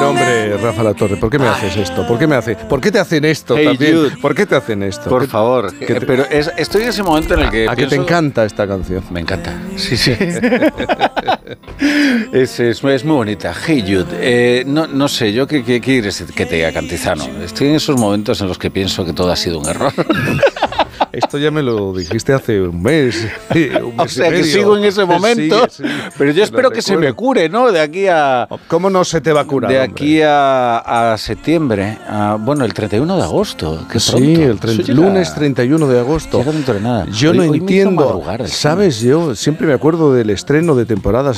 Pero hombre, Rafa La Torre, ¿por qué me haces esto? ¿Por qué te hacen esto también? Jude. ¿Por qué te hacen esto? Por favor. Pero estoy en ese momento en el que ¿A que te encanta esta canción? Me encanta. Sí. Es muy bonita. Hey Jude. No sé, yo qué quieres que te diga, Cantizano. Estoy en esos momentos en los que pienso que todo ha sido un error. Esto ya me lo dijiste hace un mes. O sea, que sigo en ese momento. Sí, pero yo espero que se me cure, ¿no? De aquí a... ¿Cómo no se te va a curar? De aquí a septiembre. Bueno, el 31 de agosto. Que sí, lunes 31 de agosto. Llega dentro de nada. Yo no entiendo. ¿Sabes? Yo siempre me acuerdo del estreno de temporadas